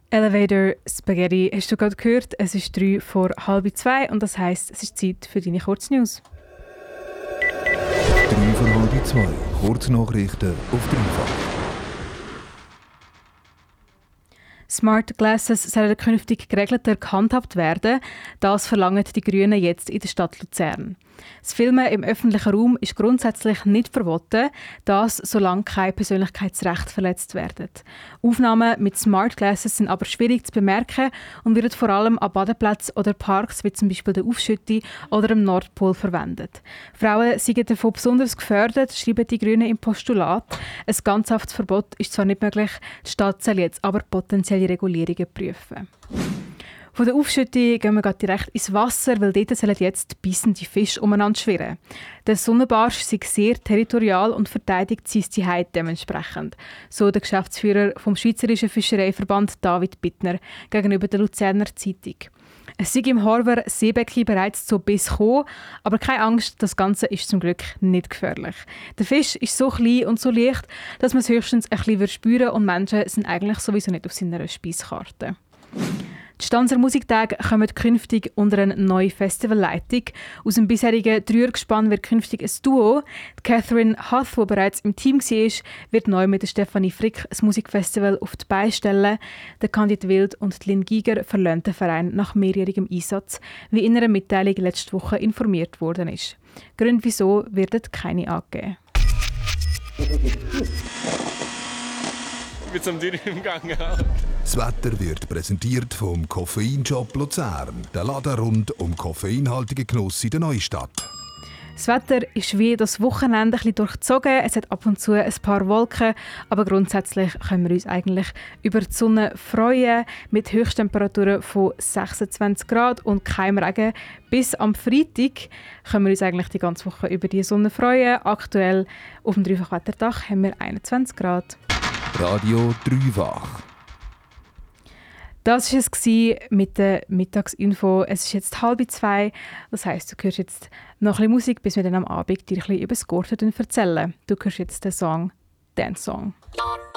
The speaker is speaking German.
Elevator Spaghetti hast du gerade gehört. Es ist 3:03 und das heisst, es ist Zeit für deine Kurznews. 3:02, Kurznachrichten auf Dreifach. Smart Glasses sollen künftig geregelter gehandhabt werden. Das verlangen die Grünen jetzt in der Stadt Luzern. Das Filmen im öffentlichen Raum ist grundsätzlich nicht verboten, das solange kein Persönlichkeitsrecht verletzt werden. Aufnahmen mit Smart Glasses sind aber schwierig zu bemerken und werden vor allem an Badeplätzen oder Parks wie zum Beispiel der Aufschütte oder am Nordpol verwendet. Frauen sind davon besonders gefördert, schreiben die Grünen im Postulat. Ein ganzhaftes Verbot ist zwar nicht möglich, die Stadt soll jetzt aber potenzielle Regulierungen prüfen. Von der Aufschüttung gehen wir direkt ins Wasser, weil dort sollen jetzt bissende Fische umeinander schwirren. Der Sonnenbarsch sei sehr territorial und verteidigt sein Zuhause dementsprechend. So der Geschäftsführer vom Schweizerischen Fischereiverband David Bittner gegenüber der Luzerner Zeitung. Es sei im Harver Seebecken bereits zu Biss gekommen, aber keine Angst, das Ganze ist zum Glück nicht gefährlich. Der Fisch ist so klein und so leicht, dass man es höchstens ein bisschen spüren würde und Menschen sind eigentlich sowieso nicht auf seiner Speiskarte. Die Stanzer Musiktage kommen künftig unter eine neue Festivalleitung. Aus dem bisherigen Dreiergespann wird künftig ein Duo. Die Catherine Huth, die bereits im Team war, wird neu mit der Stefanie Frick ein Musikfestival auf die Beine stellen. Der Candid Wild und die Lynn Giger verlassen den Verein nach mehrjährigem Einsatz, wie in einer Mitteilung letzte Woche informiert worden ist. Gründe wieso werden keine angegeben. Mit so einem Dürren im Gang. Das Wetter wird präsentiert vom Koffeinshop Luzern. Der Laden rund um koffeinhaltigen Genuss in der Neustadt. Das Wetter ist wie das Wochenende ein bisschen durchzogen. Es hat ab und zu ein paar Wolken, aber grundsätzlich können wir uns eigentlich über die Sonne freuen. Mit Höchsttemperaturen von 26 Grad und keinem Regen. Bis am Freitag können wir uns eigentlich die ganze Woche über die Sonne freuen. Aktuell auf dem Dreifachwetterdach haben wir 21 Grad. Radio Dreifach. Das war es mit der Mittagsinfo. Es ist jetzt 1:30. Das heisst, du hörst jetzt noch ein bisschen Musik, bis wir dann am Abend dir ein bisschen über das Gurten erzählen. Du hörst jetzt den Song «Dance Song».